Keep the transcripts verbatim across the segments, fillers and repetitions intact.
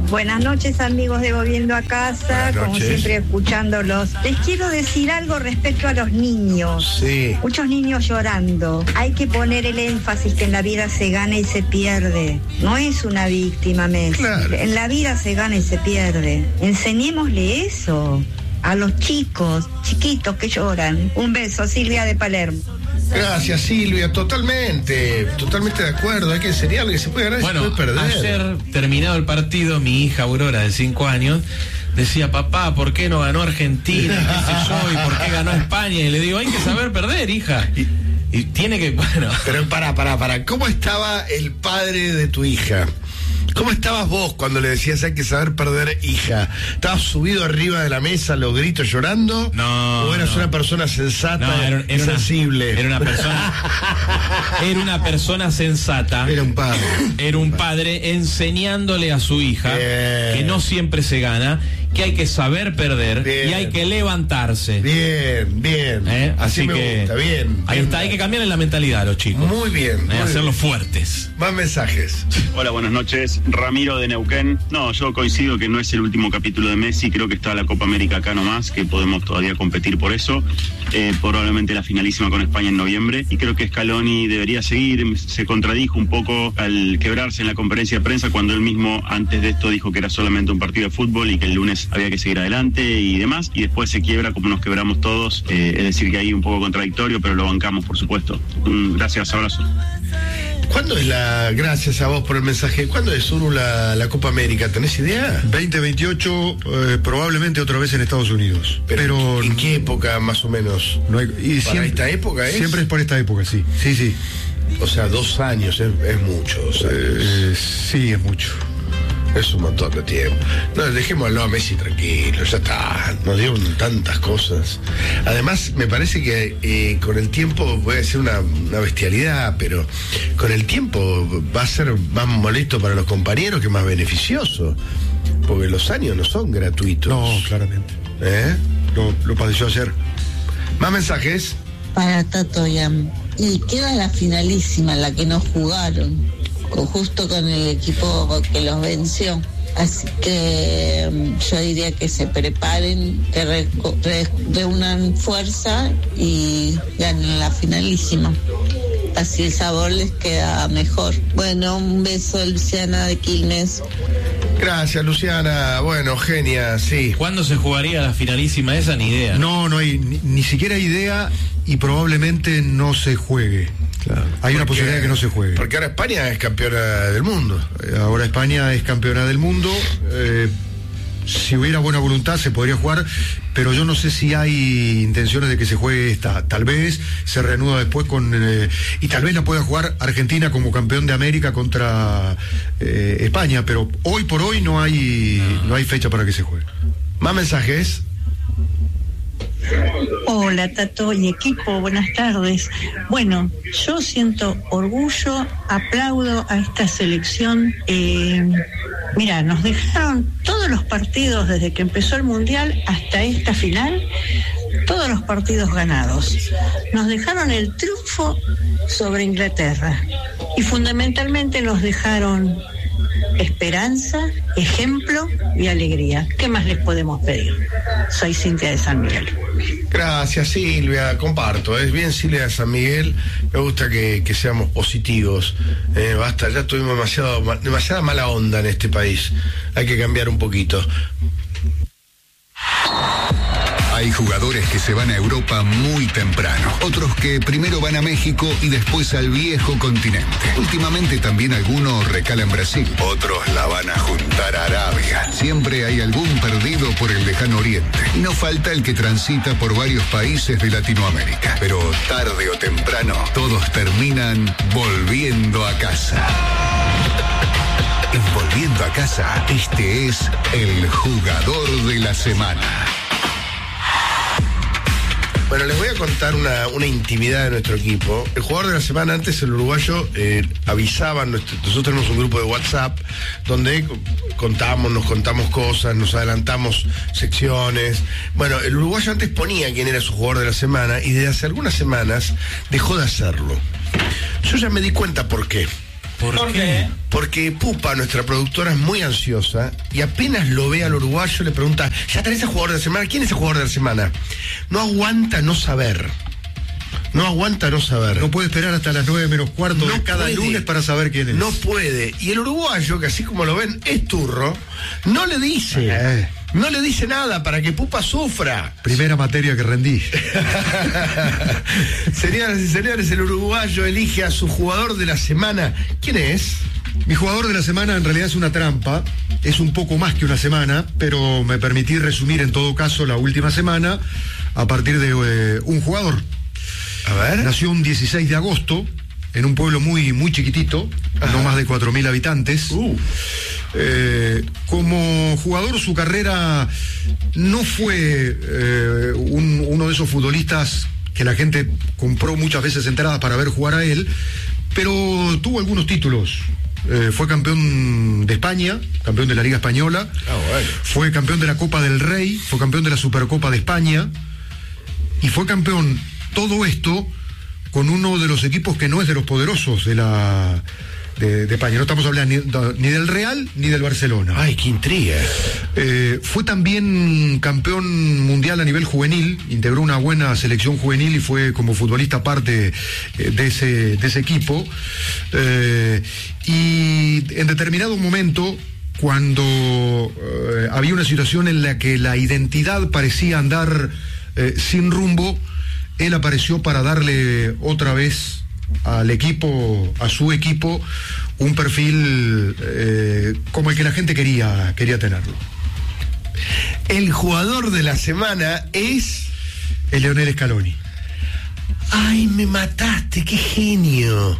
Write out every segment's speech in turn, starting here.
Buenas noches, amigos de Volviendo a Casa, como siempre escuchándolos. Les quiero decir algo respecto a los niños. Sí. Muchos niños llorando. Hay que poner el énfasis que en la vida se gana y se pierde. No es una víctima, Messi. Claro. En la vida se gana y se pierde. Enseñémosle eso a los chicos, chiquitos que lloran. Un beso, Silvia de Palermo. Gracias, Silvia, totalmente, totalmente de acuerdo. Hay que enseñarle que se puede ganar y bueno, se puede perder. Ayer, terminado el partido, mi hija Aurora, de cinco años, decía, papá, ¿por qué no ganó Argentina? ¿Qué sé yo? ¿Y por qué ganó España? Y le digo, hay que saber perder, hija. Y, y tiene que, bueno... Pero pará, pará, pará. ¿Cómo estaba el padre de tu hija? ¿Cómo estabas vos cuando le decías hay que saber perder, hija? ¿Estabas subido arriba de la mesa a los gritos llorando? No. ¿O eras no. una persona sensata no, era, era y sensible? Una, era una persona. Era una persona sensata. Era un padre. Era un padre enseñándole a su hija Bien. que no siempre se gana, que hay que saber perder Bien. y hay que levantarse. Bien, bien. ¿Eh? Así, Así me que gusta, bien. Ahí bien. está, hay que cambiarle la mentalidad a los chicos. Muy bien. ¿Eh? Muy Hacerlos bien. fuertes. Más mensajes. Hola, buenas noches. Ramiro de Neuquén. No, yo coincido que no es el último capítulo de Messi. Creo que está la Copa América acá nomás, que podemos todavía competir por eso. Eh, probablemente la finalísima con España en noviembre. Y creo que Scaloni debería seguir. Se contradijo un poco al quebrarse en la conferencia de prensa cuando él mismo antes de esto dijo que era solamente un partido de fútbol y que el lunes había que seguir adelante y demás. Y después se quiebra como nos quebramos todos. Eh, es decir, que ahí un poco contradictorio, pero lo bancamos, por supuesto. Mm, gracias, abrazo. ¿Cuándo es la... Gracias a vos por el mensaje. ¿Cuándo es, Uru, la, la Copa América? ¿Tenés idea? veinte veintiocho, eh, probablemente otra vez en Estados Unidos. Pero, Pero ¿en qué época más o menos? no hay, y ¿Para siempre, esta época es? Siempre es por esta época, sí. Sí, sí. O sea, dos años es, es mucho. Dos años. Eh, sí, es mucho. Es un montón de tiempo. No, dejémoslo a Messi tranquilo, ya está. Nos dieron tantas cosas. Además, me parece que eh, con el tiempo, voy a decir una, una bestialidad, pero con el tiempo va a ser más molesto para los compañeros que más beneficioso. Porque los años no son gratuitos. No, claramente. ¿Eh? Lo, lo padeció ayer. Más mensajes. Para Tatoyam. Y queda la finalísima, la que no jugaron, justo con el equipo que los venció. Así que yo diría que se preparen, que re, re, reúnan fuerza y ganen la finalísima. Así el sabor les queda mejor. Bueno, un beso, Luciana de Quilmes. Gracias, Luciana. Bueno, genia, sí. ¿Cuándo se jugaría la finalísima esa? Ni idea. No, no hay ni, ni siquiera idea y probablemente no se juegue. Claro. Hay Porque, una posibilidad de que no se juegue. Porque ahora España es campeona del mundo. Eh, Ahora España es campeona del mundo. Eh, si hubiera buena voluntad se podría jugar, pero yo no sé si hay intenciones de que se juegue esta. Tal vez se reanuda después con... Eh, y tal vez la pueda jugar Argentina como campeón de América contra eh, España, pero hoy por hoy no hay, no hay fecha para que se juegue. Más mensajes. Hola, Tato y equipo, buenas tardes. Bueno, yo siento orgullo, aplaudo a esta selección. Eh, mira, nos dejaron todos los partidos desde que empezó el Mundial hasta esta final, todos los partidos ganados. Nos dejaron el triunfo sobre Inglaterra y fundamentalmente nos dejaron esperanza, ejemplo y alegría. ¿Qué más les podemos pedir? Soy Cintia de San Miguel. Gracias, Silvia, comparto, es bien Silvia de San Miguel, me gusta que, que seamos positivos, eh, basta, ya tuvimos demasiado, demasiada mala onda en este país, hay que cambiar un poquito. Hay jugadores que se van a Europa muy temprano, otros que primero van a México y después al viejo continente. Últimamente también algunos recalan Brasil, otros la van a juntar a Arabia. Siempre hay algún perdido por el lejano oriente y no falta el que transita por varios países de Latinoamérica. Pero tarde o temprano todos terminan volviendo a casa. En Volviendo a Casa, este es el jugador de la semana. Bueno, les voy a contar una, una intimidad de nuestro equipo. El jugador de la semana, antes el uruguayo, eh, avisaban, nosotros tenemos un grupo de WhatsApp donde contamos, nos contamos cosas, nos adelantamos secciones. Bueno, el uruguayo antes ponía quién era su jugador de la semana y desde hace algunas semanas dejó de hacerlo. Yo ya me di cuenta por qué. ¿Por, ¿Por qué? qué? Porque Pupa, nuestra productora, es muy ansiosa y apenas lo ve al uruguayo le pregunta, ¿ya tenés el jugador de la semana? ¿Quién es el jugador de la semana? No aguanta no saber. No aguanta no saber. No puede esperar hasta las nueve menos cuarto No de cada puede. lunes para saber quién es. No puede. Y el uruguayo, que así como lo ven, es turro, no le dice. Eh. No le dice nada para que Pupa sufra. Primera materia que rendí. Señoras y señores, el uruguayo elige a su jugador de la semana. ¿Quién es? Mi jugador de la semana en realidad es una trampa, es un poco más que una semana, pero me permití resumir en todo caso la última semana a partir de eh, un jugador. A ver. Nació un dieciséis de agosto en un pueblo muy, muy chiquitito, Ajá. no más de cuatro mil habitantes. Uh. Eh, como jugador su carrera no fue eh, un, uno de esos futbolistas que la gente compró muchas veces entradas para ver jugar a él, pero tuvo algunos títulos. Eh, fue campeón de España, campeón de la Liga Española, ah, bueno. fue campeón de la Copa del Rey, fue campeón de la Supercopa de España y fue campeón, todo esto con uno de los equipos que no es de los poderosos de la de, de España. No estamos hablando ni, ni del Real ni del Barcelona. Ay, qué intriga. Eh, fue también campeón mundial a nivel juvenil, integró una buena selección juvenil y fue como futbolista parte eh, de ese de ese equipo. Eh, y en determinado momento, cuando eh, había una situación en la que la identidad parecía andar eh, sin rumbo, él apareció para darle otra vez al equipo, a su equipo, un perfil eh, como el que la gente quería, quería tenerlo. El jugador de la semana es... el Lionel Scaloni. Ay, me mataste, qué genio.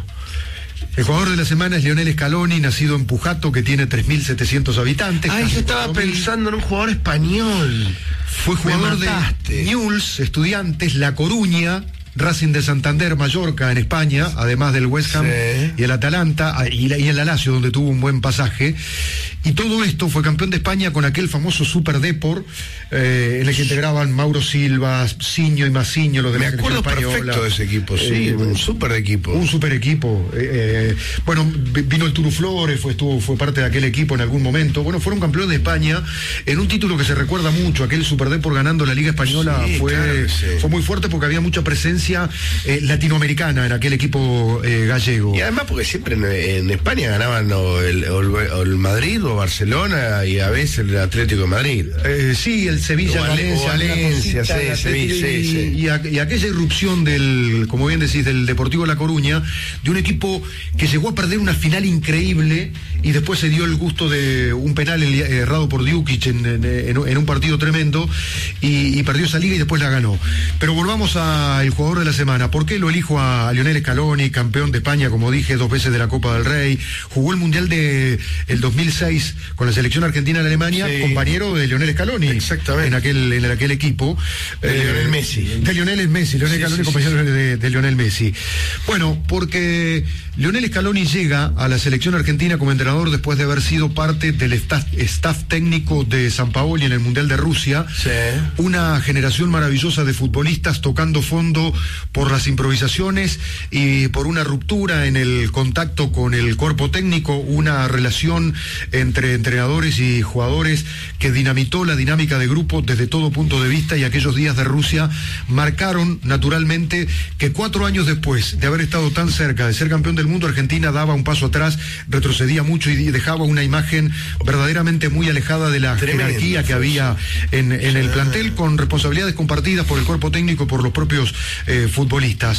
El jugador de la semana es Lionel Scaloni, nacido en Pujato, que tiene tres mil setecientos habitantes. Ay, yo estaba cuatro mil. pensando en un jugador español. Fue jugador de Newell's, Estudiantes, La Coruña, Racing de Santander, Mallorca en España, además del West Ham sí. y el Atalanta y, la, y el Lazio, donde tuvo un buen pasaje. Y todo esto fue campeón de España con aquel famoso Super Depor, eh, en el que integraban Mauro Silva, Siño y Masiño, los de Me la selección acuerdo española. perfecto de ese equipo, sí, eh, un super equipo. Un super equipo. Eh, eh, bueno, vino el Turu Flores, fue, estuvo, fue parte de aquel equipo en algún momento. Bueno, fueron campeones de España en un título que se recuerda mucho, aquel Super Depor ganando la Liga Española. Sí, fue, claro, sí. fue muy fuerte porque había mucha presencia eh, latinoamericana en aquel equipo eh, gallego. Y además porque siempre en, en España ganaban o el, o, el, o el Madrid o Barcelona y a veces el Atlético de Madrid. Eh, sí, el Sevilla, o Valencia, Valencia, Valencia, sí, Sevilla, sí, y, sí. Y, a, y aquella irrupción del, como bien decís, del Deportivo La Coruña, de un equipo que llegó a perder una final increíble y después se dio el gusto de un penal errado por Djukic en, en, en un partido tremendo y, y perdió esa liga y después la ganó. Pero volvamos al jugador de la semana. ¿Por qué lo elijo a Lionel Scaloni, campeón de España, como dije, dos veces de la Copa del Rey? Jugó el Mundial de el dos mil seis con la selección argentina en Alemania, sí. compañero de Lionel Scaloni. Exactamente. En aquel, en aquel equipo. De eh, Lionel Messi. De Lionel Messi, Lionel sí, Scaloni, sí, compañero sí, sí. De, de Lionel Messi. Bueno, porque Lionel Scaloni llega a la selección argentina como entrenador después de haber sido parte del staff, staff técnico de Sampaoli en el Mundial de Rusia. Sí. Una generación maravillosa de futbolistas tocando fondo por las improvisaciones y por una ruptura en el contacto con el cuerpo técnico, una relación entre entrenadores y jugadores que dinamitó la dinámica de grupo desde todo punto de vista, y aquellos días de Rusia marcaron naturalmente que cuatro años después de haber estado tan cerca de ser campeón del mundo, Argentina daba un paso atrás, retrocedía mucho y dejaba una imagen verdaderamente muy alejada de la Tremendo, jerarquía que había en, en el plantel, con responsabilidades compartidas por el cuerpo técnico y por los propios eh, futbolistas.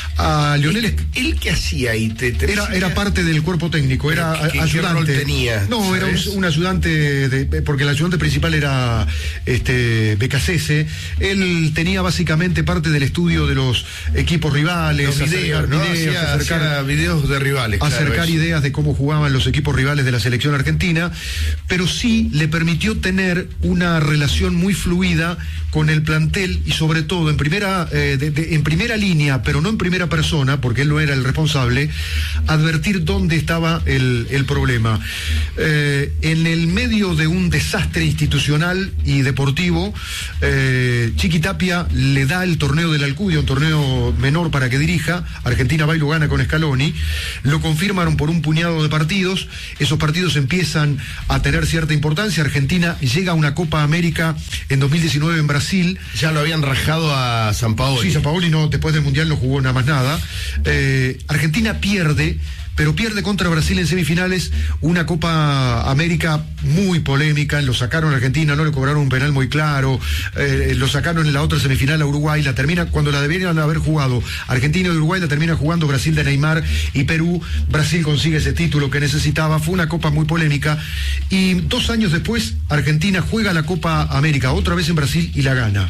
A Lionel, ¿Él, él qué hacía ahí? Te, te era, era parte del cuerpo técnico, era ¿Qué, ayudante. ¿Qué rol tenía? No, ¿sabes? Era un, un ayudante, de, porque el ayudante principal era este Becasese. Él tenía básicamente parte del estudio de los equipos rivales, los videos, ¿no? videos, hacía, acercar, hacía videos de rivales. Acercar claro, ideas de cómo jugaban los equipos rivales de la selección argentina, pero sí le permitió tener una relación muy fluida con el plantel y sobre todo en primera, eh, de, de, en, primera línea, pero no en primera persona, porque él no era el responsable, advertir dónde estaba el, el problema. Eh, en el medio de un desastre institucional y deportivo, eh, Chiqui Tapia le da el torneo del Alcudia, un torneo menor para que dirija. Argentina va y lo gana con Scaloni. Lo confirmaron por un puñado de partidos. Esos partidos empiezan a tener cierta importancia. Argentina llega a una Copa América en dos mil diecinueve en Brasil. Ya lo habían rajado a Sampaoli. Sí, Sampaoli no, después del Mundial no jugó nada más nada. Eh, Argentina pierde, pero pierde contra Brasil en semifinales, una Copa América muy polémica. Lo sacaron a Argentina, no le cobraron un penal muy claro, eh, lo sacaron en la otra semifinal a Uruguay, la termina, cuando la deberían haber jugado Argentina y Uruguay, la termina jugando Brasil de Neymar y Perú. Brasil consigue ese título que necesitaba. Fue una Copa muy polémica, y dos años después Argentina juega la Copa América otra vez en Brasil y la gana.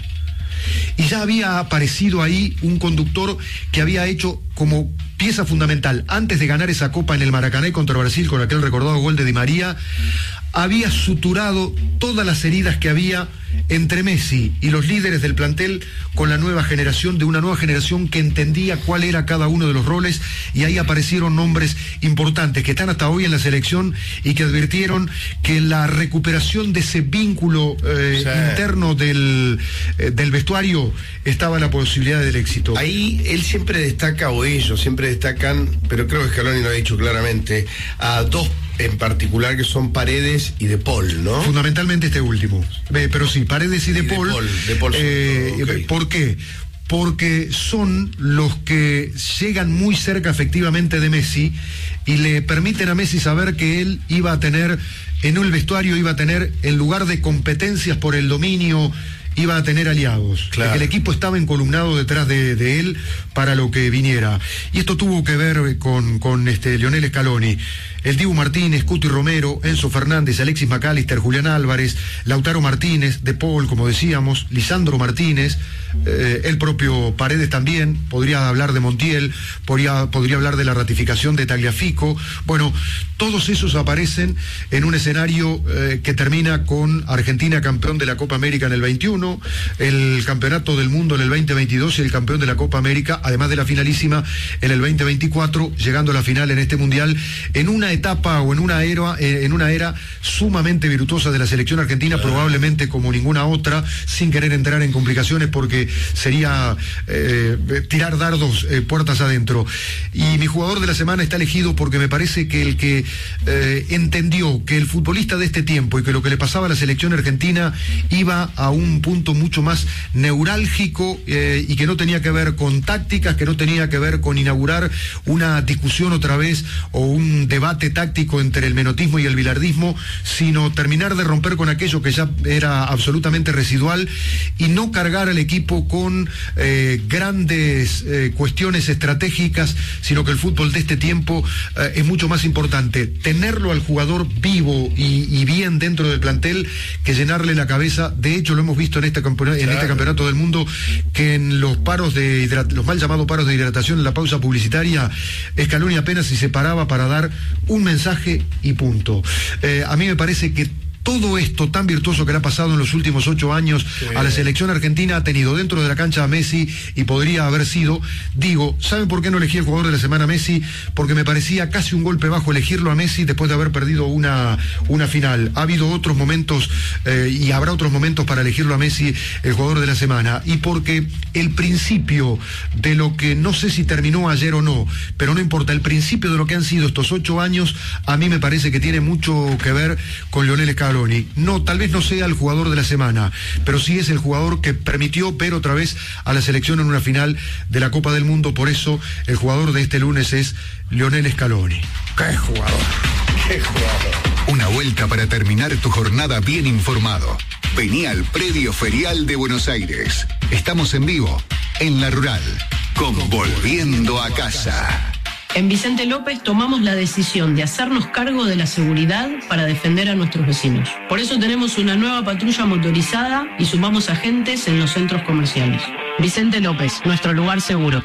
Y ya había aparecido ahí un conductor que había hecho como pieza fundamental, antes de ganar esa copa en el Maracaná contra Brasil, con aquel recordado gol de Di María, había suturado todas las heridas que había entre Messi y los líderes del plantel con la nueva generación, de una nueva generación que entendía cuál era cada uno de los roles, y ahí aparecieron nombres importantes que están hasta hoy en la selección y que advirtieron que la recuperación de ese vínculo eh, sí. interno del, eh, del vestuario estaba la posibilidad del éxito. Ahí él siempre destaca, o ellos siempre destacan, pero creo que Scaloni lo ha dicho claramente, a dos en particular, que son Paredes y De Paul, ¿no? Fundamentalmente este último. Eh, pero sí, Paredes y De Paul. De Paul, de Paul eh, okay. ¿Por qué? Porque son los que llegan muy cerca efectivamente de Messi y le permiten a Messi saber que él iba a tener, en el vestuario iba a tener, en lugar de competencias por el dominio, iba a tener aliados. Claro. Que el equipo estaba encolumnado detrás de, de él para lo que viniera. Y esto tuvo que ver con, con este Lionel Scaloni. El Dibu Martínez, Cuti Romero, Enzo Fernández, Alexis McAllister, Julián Álvarez, Lautaro Martínez, De Paul, como decíamos, Lisandro Martínez, eh, el propio Paredes también, podría hablar de Montiel, podría, podría hablar de la ratificación de Tagliafico. Bueno, todos esos aparecen en un escenario eh, que termina con Argentina campeón de la Copa América en el veintiuno, el campeonato del mundo en el veinte veintidós y el campeón de la Copa América, además de la finalísima, en el veinte veinticuatro, llegando a la final en este mundial, en una etapa o en una era, eh, en una era sumamente virtuosa de la selección argentina, probablemente como ninguna otra, sin querer entrar en complicaciones porque sería eh, tirar dardos eh, puertas adentro. Y mi jugador de la semana está elegido porque me parece que el que eh, entendió que el futbolista de este tiempo y que lo que le pasaba a la selección argentina iba a un punto mucho más neurálgico eh, y que no tenía que ver con tácticas, que no tenía que ver con inaugurar una discusión otra vez o un debate táctico entre el menotismo y el bilardismo, sino terminar de romper con aquello que ya era absolutamente residual y no cargar al equipo con eh, grandes eh, cuestiones estratégicas, sino que el fútbol de este tiempo eh, es mucho más importante tenerlo al jugador vivo y, y bien dentro del plantel que llenarle la cabeza. De hecho, lo hemos visto en este campeonato, en este campeonato del mundo, que en los paros de hidrat- los mal llamados paros de hidratación, en la pausa publicitaria, Scaloni apenas se separaba para dar un mensaje y punto. Eh, a mí me parece que todo esto tan virtuoso que le ha pasado en los últimos ocho años sí. a la selección argentina ha tenido dentro de la cancha a Messi y podría haber sido, digo, ¿saben por qué no elegí el jugador de la semana a Messi? Porque me parecía casi un golpe bajo elegirlo a Messi después de haber perdido una, una final. Ha habido otros momentos eh, y habrá otros momentos para elegirlo a Messi el jugador de la semana. Y porque el principio de lo que no sé si terminó ayer o no, pero no importa, el principio de lo que han sido estos ocho años, a mí me parece que tiene mucho que ver con Lionel Scaloni. No, tal vez no sea el jugador de la semana, pero sí es el jugador que permitió ver otra vez a la selección en una final de la Copa del Mundo. Por eso el jugador de este lunes es Lionel Scaloni. ¡Qué jugador! ¡Qué jugador! Una vuelta para terminar tu jornada bien informado. Vení al Predio Ferial de Buenos Aires. Estamos en vivo, en La Rural, con Volviendo a Casa. En Vicente López tomamos la decisión de hacernos cargo de la seguridad para defender a nuestros vecinos. Por eso tenemos una nueva patrulla motorizada y sumamos agentes en los centros comerciales. Vicente López, nuestro lugar seguro.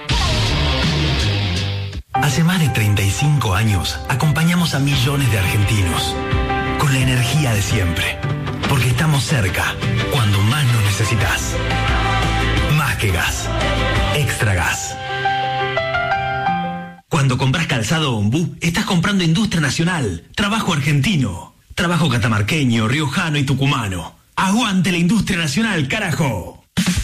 Hace más de treinta y cinco años acompañamos a millones de argentinos con la energía de siempre, porque estamos cerca cuando más nos necesitas. Más que gas. Extra Gas. Cuando compras calzado Ombú, estás comprando industria nacional, trabajo argentino, trabajo catamarqueño, riojano y tucumano. ¡Aguante la industria nacional, carajo!